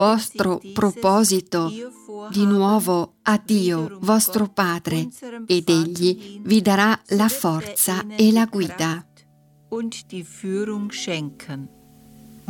vostro proposito di nuovo a Dio, vostro Padre, ed Egli vi darà la forza e la guida. Und die Führung schenken.